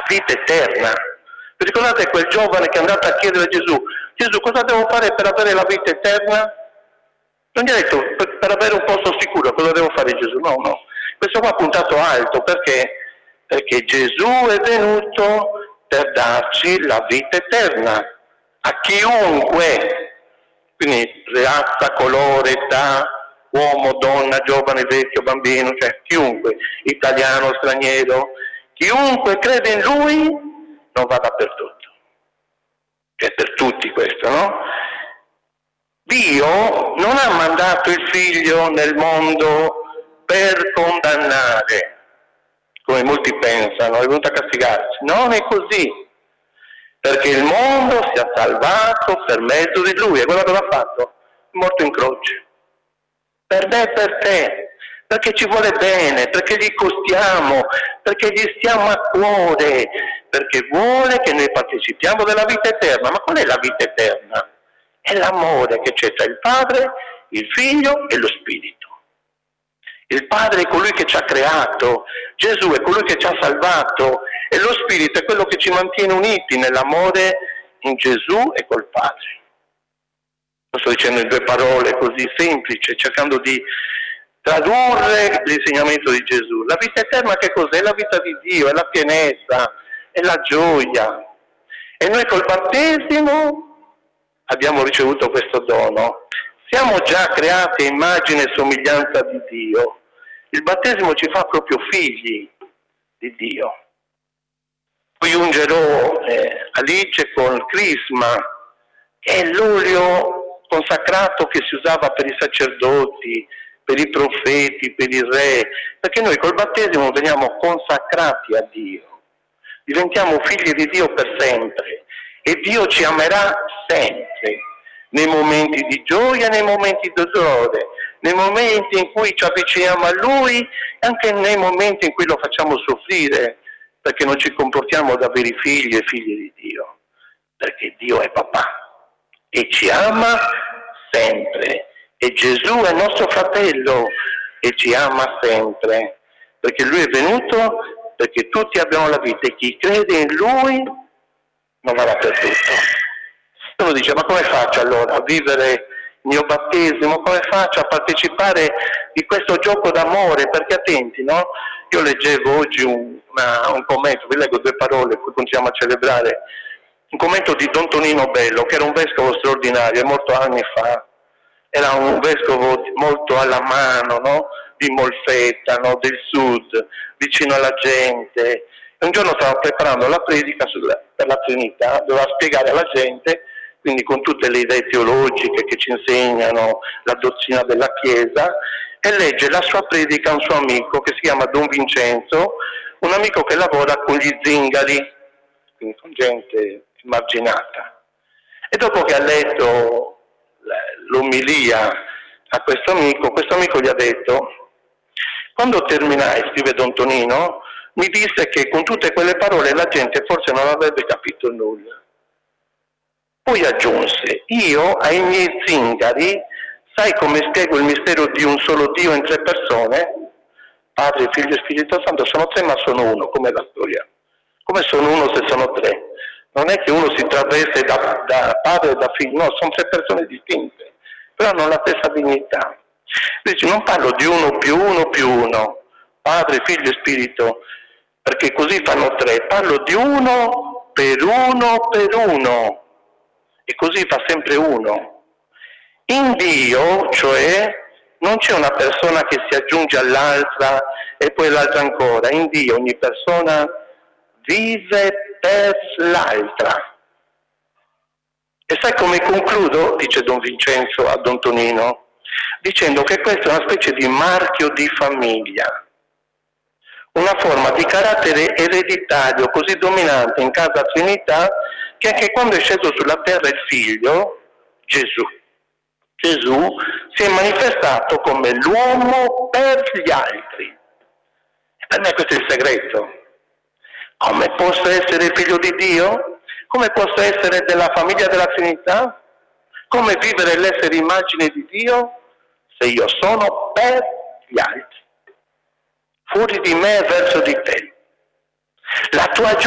vita eterna. Vi ricordate quel giovane che è andato a chiedere a Gesù: Gesù, cosa devo fare per avere la vita eterna? Non gli ha detto per avere un posto sicuro, cosa devo fare Gesù? No. Questo qua ha puntato alto, perché Gesù è venuto per darci la vita eterna a chiunque, quindi razza, colore, età, uomo, donna, giovane, vecchio, bambino, cioè chiunque, italiano, straniero, chiunque crede in Lui non va dappertutto. Cioè per tutti questo, no? Dio non ha mandato il Figlio nel mondo per condannare, come molti pensano, è venuto a castigarci. Non è così, perché il mondo sia salvato per mezzo di Lui. E quello che ha fatto? È morto in croce. Per me e per te, perché ci vuole bene, perché gli costiamo, perché gli stiamo a cuore, perché vuole che noi partecipiamo della vita eterna. Ma qual è la vita eterna? È l'amore che c'è tra il Padre, il Figlio e lo Spirito. Il Padre è colui che ci ha creato, Gesù è colui che ci ha salvato e lo Spirito è quello che ci mantiene uniti nell'amore in Gesù e col Padre. Lo sto dicendo in 2 parole così semplici, cercando di tradurre l'insegnamento di Gesù. La vita eterna che cos'è? La vita di Dio, è la pienezza, è la gioia. E noi col battesimo abbiamo ricevuto questo dono. Siamo già creati a immagine e somiglianza di Dio. Il battesimo ci fa proprio figli di Dio. Poi ungerò Alice con il crisma, che è l'olio consacrato che si usava per i sacerdoti, per i profeti, per i re, perché noi col battesimo veniamo consacrati a Dio, diventiamo figli di Dio per sempre e Dio ci amerà sempre, nei momenti di gioia, nei momenti di dolore, nei momenti in cui ci avviciniamo a Lui e anche nei momenti in cui lo facciamo soffrire, perché non ci comportiamo da veri figli e figli di Dio, perché Dio è papà e ci ama sempre. E Gesù è nostro fratello e ci ama sempre, perché Lui è venuto perché tutti abbiano la vita e chi crede in Lui non va dappertutto. Uno dice: ma come faccio allora a vivere il mio battesimo? Come faccio a partecipare di questo gioco d'amore? Perché attenti, no? Io leggevo oggi un commento, vi leggo 2 parole, poi continuiamo a celebrare, un commento di Don Tonino Bello, che era un vescovo straordinario, è morto anni fa. Era un vescovo molto alla mano, no? Di Molfetta, no? Del sud, vicino alla gente. E un giorno stava preparando la predica per la Trinità, doveva spiegare alla gente, quindi con tutte le idee teologiche che ci insegnano la dottrina della Chiesa, e legge la sua predica a un suo amico che si chiama Don Vincenzo, un amico che lavora con gli zingari, quindi con gente emarginata. E dopo che ha letto l'omilia a questo amico gli ha detto: quando terminai, scrive Don Tonino, mi disse che con tutte quelle parole la gente forse non avrebbe capito nulla. Poi aggiunse: io ai miei zingari, sai come spiego il mistero di un solo Dio in 3 persone? Padre, Figlio e Spirito Santo, sono 3 ma sono uno, come la storia. Come sono uno se sono 3? Non è che uno si traveste da padre e da figlio, no, sono 3 persone distinte, però hanno la stessa dignità. Dice: non parlo di uno più uno, Padre, Figlio e Spirito, perché così fanno 3, parlo di uno per uno, e così fa sempre uno. In Dio, cioè, non c'è una persona che si aggiunge all'altra e poi l'altra ancora. In Dio ogni persona vive per l'altra. E sai come concludo? Dice Don Vincenzo a Don Tonino, dicendo che questa è una specie di marchio di famiglia, una forma di carattere ereditario così dominante in casa Trinità che anche quando è sceso sulla terra il Figlio, Gesù si è manifestato come l'uomo per gli altri. Per me questo è il segreto. Come posso essere figlio di Dio? Come posso essere della famiglia della Trinità? Come vivere l'essere immagine di Dio? Se io sono per gli altri. Fuori di me verso di te. La tua